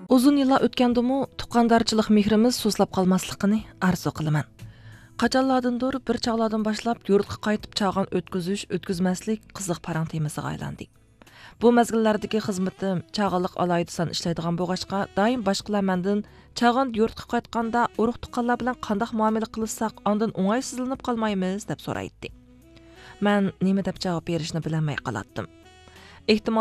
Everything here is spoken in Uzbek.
Uzun yillar o'tgandimi, tuqqandarchilik mehrimiz so'zlab qolmasligini arzu qilaman. Qachonlardandir bir chog'lardan boshlab yurtga qaytib chog'an o'tkazmaslik qiziq parang temasiga aylandi. Bu mezgillardagi xizmatim chag'anliq alayda son ishlaydigan bo'lg'achqa, doim boshqalar mendan chag'an yurtga qaytganda urug' tuqqanlar bilan qanday muomala qilsak, ondan o'ng'aysizlanib qolmaymiz deb so'raydi. Men nima deb javob berishni bilmay qolatdim. Ehtimol